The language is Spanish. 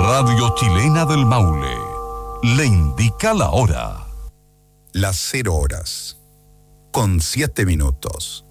Radio Chilena del Maule le indica la hora. Las 0 horas, con 7 minutos.